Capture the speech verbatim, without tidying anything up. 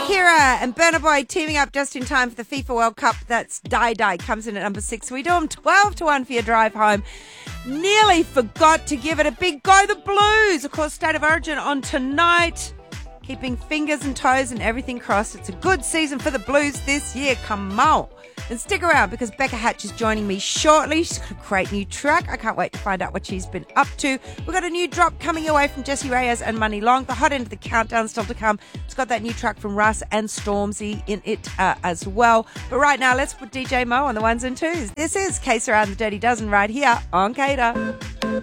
Shakira and Burna Boy teaming up just in time for the FIFA World Cup. That's Die Die comes in at number six. We do them twelve to one for your drive home. Nearly forgot to give it a big go. The Blues, of course, State of Origin on tonight. Keeping fingers and toes and everything crossed. It's a good season for the Blues this year. Come on. And stick around because Becca Hatch is joining me shortly. She's got a great new track. I can't wait to find out what she's been up to. We've got a new drop coming your way from Jesse Reyes and Money Long. The hot end of the countdown still to come. It's got that new track from Russ and Stormzy in it uh, as well. But right now, let's put D J Mo on the ones and twos. This is Case Around the Dirty Dozen right here on Cater.